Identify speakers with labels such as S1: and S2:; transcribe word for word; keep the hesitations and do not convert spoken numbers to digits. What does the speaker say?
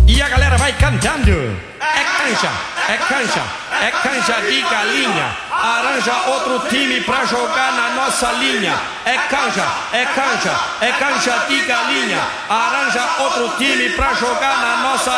S1: E a galera vai cantando. É cancha, é cancha, é cancha de galinha. Arranja outro time pra jogar na nossa linha. É cancha, é cancha, é cancha de galinha. Arranja outro time pra jogar na nossa